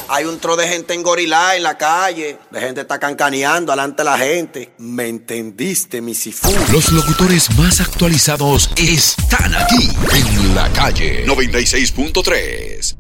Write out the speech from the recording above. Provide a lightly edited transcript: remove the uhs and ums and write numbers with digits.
Hay un tro de gente engorilada en la calle. La gente está cancaneando delante de la gente. ¿Me entendiste, mi sifú? Los locutores más actualizados están aquí en La Calle 96.3.